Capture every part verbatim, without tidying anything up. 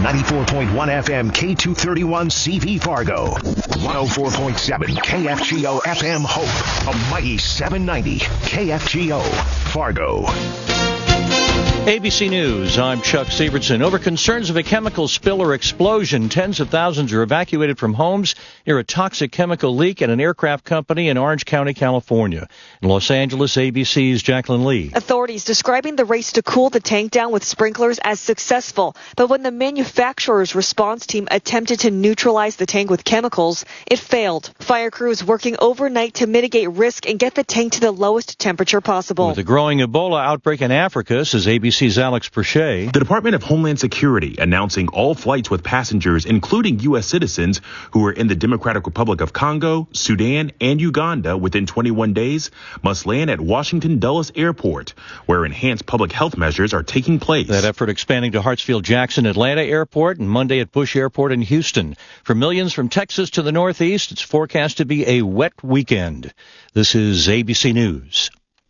ninety-four point one F M K two thirty-one C V Fargo, one oh four point seven K F G O F M Hope, a mighty seven ninety K F G O Fargo. A B C News, I'm Chuck Sievertson. Over concerns of a chemical spill or explosion, tens of thousands are evacuated from homes near a toxic chemical leak at an aircraft company in Orange County, California. In Los Angeles, A B C's Jacqueline Lee. Authorities describing the race to cool the tank down with sprinklers as successful. But when the manufacturer's response team attempted to neutralize the tank with chemicals, it failed. Fire crews working overnight to mitigate risk and get the tank to the lowest temperature possible. With a growing Ebola outbreak in Africa, says A B C's Alex Perche. The Department of Homeland Security announcing all flights with passengers, including U S citizens who are in the Democratic Republic of Congo, Sudan, and Uganda within twenty-one days, must land at Washington Dulles Airport, where enhanced public health measures are taking place. That effort expanding to Hartsfield-Jackson Atlanta Airport and Monday at Bush Airport in Houston. For millions from Texas to the Northeast, it's forecast to be a wet weekend. This is A B C News.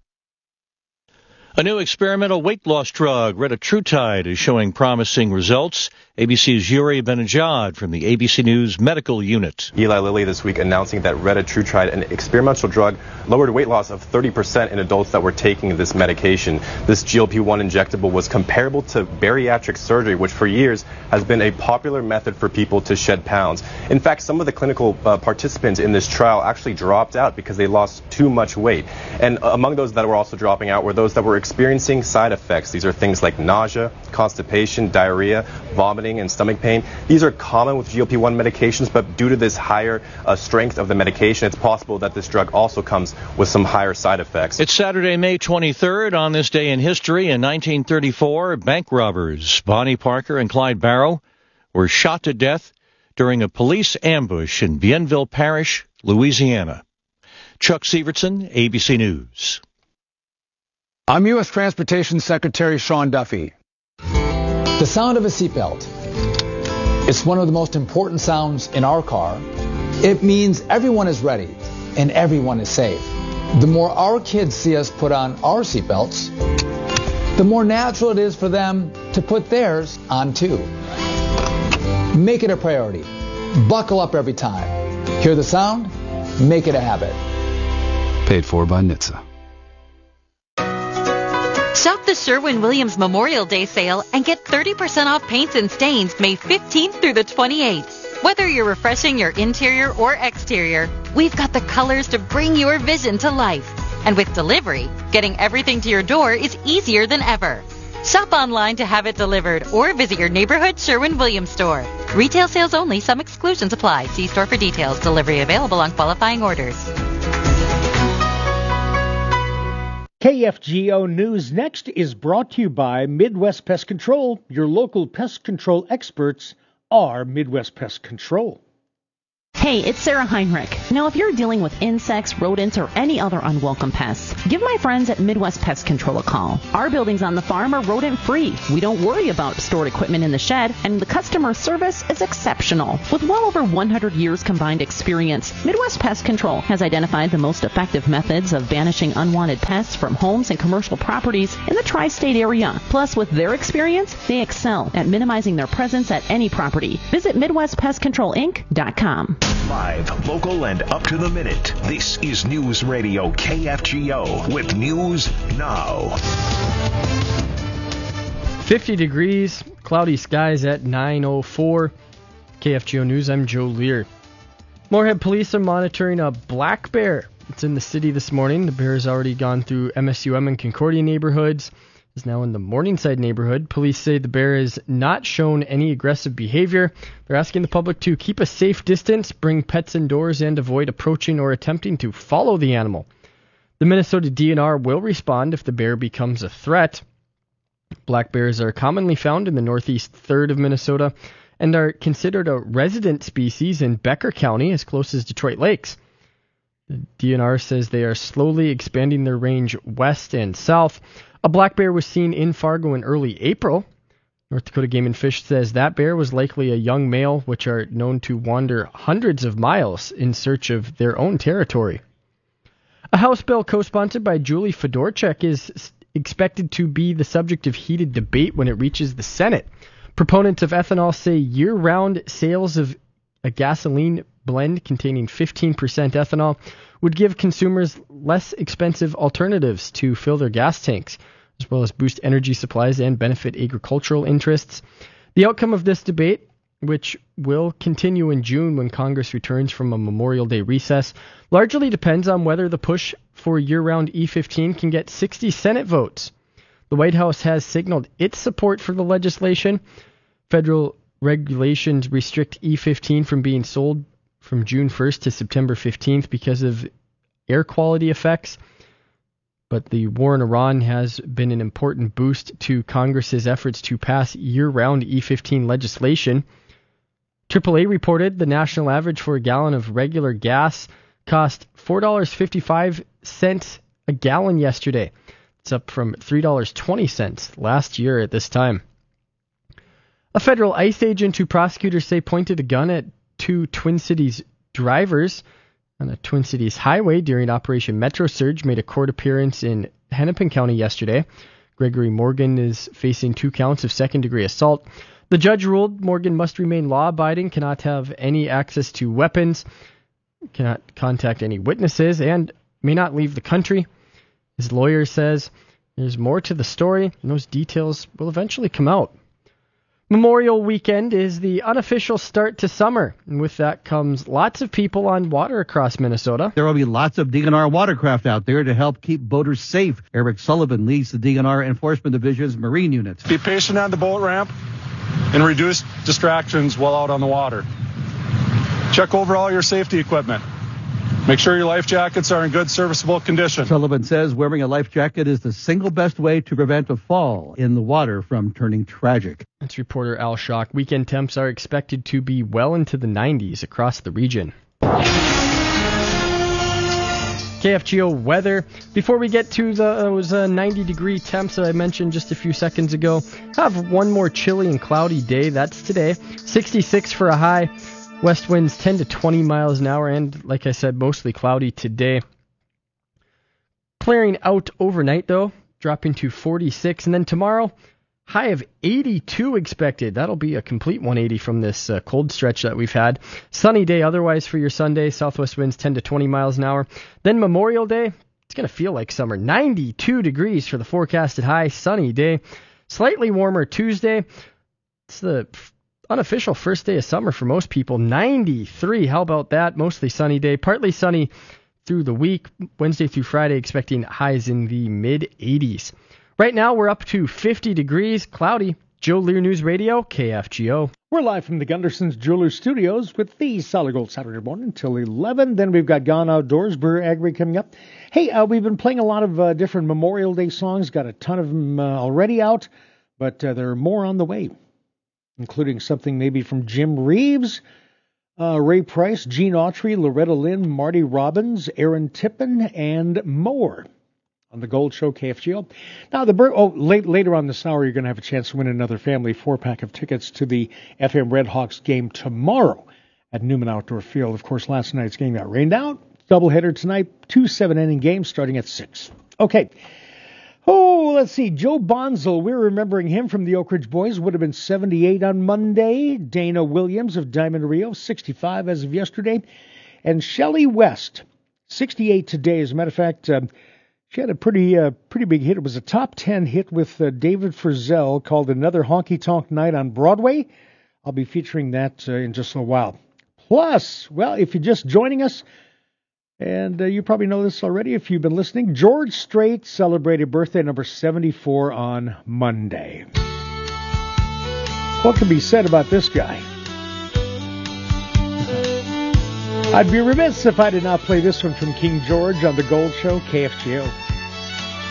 A new experimental weight loss drug, retatrutide, is showing promising results. A B C's Yuri Benajad from the A B C News Medical Unit. Eli Lilly this week announcing that retatrutide, an experimental drug, lowered weight loss of thirty percent in adults that were taking this medication. This G L P one injectable was comparable to bariatric surgery, which for years has been a popular method for people to shed pounds. In fact, some of the clinical uh, participants in this trial actually dropped out because they lost too much weight. And among those that were also dropping out were those that were experiencing side effects. These are things like nausea, constipation, diarrhea, vomiting, and stomach pain. These are common with G L P one medications, but due to this higher uh, strength of the medication, it's possible that this drug also comes with some higher side effects. It's Saturday, May twenty-third. On this day in history, in nineteen thirty-four, bank robbers Bonnie Parker and Clyde Barrow were shot to death during a police ambush in Bienville Parish, Louisiana. Chuck Sievertson, A B C News. I'm U S Transportation Secretary Sean Duffy. The sound of a seatbelt. It's one of the most important sounds in our car. It means everyone is ready and everyone is safe. The more our kids see us put on our seatbelts, the more natural it is for them to put theirs on too. Make it a priority. Buckle up every time. Hear the sound? Make it a habit. Paid for by N H T S A. Shop the Sherwin-Williams Memorial Day sale and get thirty percent off paints and stains May fifteenth through the twenty-eighth. Whether you're refreshing your interior or exterior, we've got the colors to bring your vision to life. And with delivery, getting everything to your door is easier than ever. Shop online to have it delivered or visit your neighborhood Sherwin-Williams store. Retail sales only. Some exclusions apply. See store for details. Delivery available on qualifying orders. K F G O News Next is brought to you by Midwest Pest Control. Your local pest control experts are Midwest Pest Control. Hey, it's Sarah Heinrich. Now, if you're dealing with insects, rodents, or any other unwelcome pests, give my friends at Midwest Pest Control a call. Our buildings on the farm are rodent-free. We don't worry about stored equipment in the shed, and the customer service is exceptional. With well over one hundred years combined experience, Midwest Pest Control has identified the most effective methods of banishing unwanted pests from homes and commercial properties in the tri-state area. Plus, with their experience, they excel at minimizing their presence at any property. Visit Midwest Pest Control Inc dot com. Live, local, and up to the minute. This is News Radio K F G O with News Now. fifty degrees, cloudy skies at nine oh four. K F G O News, I'm Joe Lear. Moorhead police are monitoring a black bear. It's in the city this morning. The bear has already gone through M S U M and Concordia neighborhoods. Is now in the Morningside neighborhood. Police say the bear has not shown any aggressive behavior. They're asking the public to keep a safe distance, bring pets indoors, and avoid approaching or attempting to follow the animal. The Minnesota D N R will respond if the bear becomes a threat. Black bears are commonly found in the northeast third of Minnesota and are considered a resident species in Becker County as close as Detroit Lakes. The D N R says they are slowly expanding their range west and south. A black bear was seen in Fargo in early April. North Dakota Game and Fish says that bear was likely a young male, which are known to wander hundreds of miles in search of their own territory. A House bill co-sponsored by Julie Fedorchak is expected to be the subject of heated debate when it reaches the Senate. Proponents of ethanol say year-round sales of a gasoline blend containing fifteen percent ethanol would give consumers less expensive alternatives to fill their gas tanks, as well as boost energy supplies and benefit agricultural interests. The outcome of this debate, which will continue in June when Congress returns from a Memorial Day recess, largely depends on whether the push for year-round E fifteen can get sixty Senate votes. The White House has signaled its support for the legislation. Federal regulations restrict E fifteen from being sold from June first to September fifteenth because of air quality effects. But the war in Iran has been an important boost to Congress's efforts to pass year-round E fifteen legislation. triple A reported the national average for a gallon of regular gas cost four dollars and fifty-five cents a gallon yesterday. It's up from three dollars and twenty cents last year at this time. A federal ICE agent who prosecutors say pointed a gun at two Twin Cities drivers on a Twin Cities highway during Operation Metro Surge made a court appearance in Hennepin County yesterday. Gregory Morgan is facing two counts of second-degree assault. The judge ruled Morgan must remain law-abiding, cannot have any access to weapons, cannot contact any witnesses, and may not leave the country. His lawyer says there's more to the story, and those details will eventually come out. Memorial Weekend is the unofficial start to summer, and with that comes lots of people on water across Minnesota. There will be lots of D N R watercraft out there to help keep boaters safe. Eric Sullivan leads the D N R Enforcement Division's marine units. Be patient on the boat ramp and reduce distractions while out on the water. Check over all your safety equipment. Make sure your life jackets are in good serviceable condition. Sullivan says wearing a life jacket is the single best way to prevent a fall in the water from turning tragic. That's reporter Al Schock. Weekend temps are expected to be well into the nineties across the region. K F G O weather. Before we get to those uh, ninety degree temps that I mentioned just a few seconds ago, have one more chilly and cloudy day. That's today. sixty-six for a high. West winds ten to twenty miles an hour, and like I said, mostly cloudy today. Clearing out overnight, though, dropping to forty-six, and then tomorrow, high of eighty-two expected. That'll be a complete one eighty from this uh, cold stretch that we've had. Sunny day otherwise for your Sunday. Southwest winds ten to twenty miles an hour. Then Memorial Day, it's going to feel like summer. ninety-two degrees for the forecasted high. Sunny day. Slightly warmer Tuesday. It's the unofficial first day of summer for most people. ninety-three. How about that? Mostly sunny day. Partly sunny through the week. Wednesday through Friday expecting highs in the mid eighties. Right now we're up to fifty degrees. Cloudy. Joe Lear News Radio, K F G O. We're live from the Gunderson's Jewelers Studios with the Solid Gold Saturday morning until eleven. Then we've got Gone Outdoors, Brewer Agri coming up. Hey, uh, we've been playing a lot of uh, different Memorial Day songs. Got a ton of them uh, already out, but uh, there are more on the way, including something maybe from Jim Reeves, uh, Ray Price, Gene Autry, Loretta Lynn, Marty Robbins, Aaron Tippin, and more on the Gold Show, K F G O. Now, the oh, late, later on this hour, you're going to have a chance to win another family four-pack of tickets to the F M Red Hawks game tomorrow at Newman Outdoor Field. Of course, last night's game got rained out. Doubleheader tonight, two seven-inning games starting at six. Okay. Oh, let's see. Joe Bonzel, we're remembering him from the Oak Ridge Boys, would have been seventy-eight on Monday. Dana Williams of Diamond Rio, sixty-five as of yesterday. And Shelley West, sixty-eight today. As a matter of fact, uh, she had a pretty uh, pretty big hit. It was a top ten hit with uh, David Frizzell called Another Honky Tonk Night on Broadway. I'll be featuring that uh, in just a while. Plus, well, if you're just joining us, and uh, you probably know this already if you've been listening, George Strait celebrated birthday number seventy-four on Monday. What can be said about this guy? I'd be remiss if I did not play this one from King George on the Gold Show, K F G O.